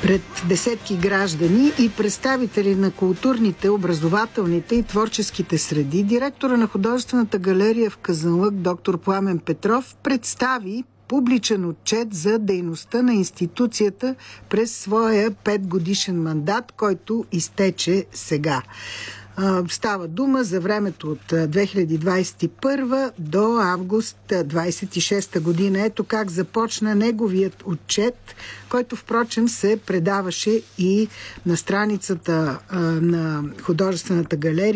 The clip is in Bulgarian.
Пред десетки граждани и представители на културните, образователните и творческите среди, директора на художествената галерия в Казанлък доктор Пламен Петров представи публичен отчет за дейността на институцията през своя 5-годишен мандат, който изтече сега. Става дума за времето от 2021 до август 2026 година. Ето как започна неговият отчет, който впрочем се предаваше и на страницата на художествената галерия